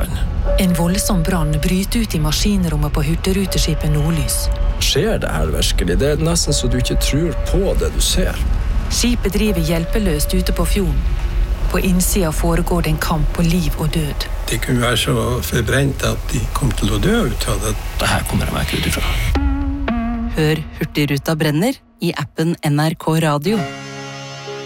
brann. En voldsom brann bryter ut i maskinrommet på hurtigruteskipet Nordlys. Skjer det her virkelig? Det nesten så du ikke tror på det du ser. Skipet driver hjelpeløst ute på fjorden. På innsida foregår det en kamp på liv og død. De kunne være så forbrent at de kom til å dø ut av det. Det her kommer jeg meg ikke ut ifra. Hør Hurtigruta brenner i appen NRK Radio.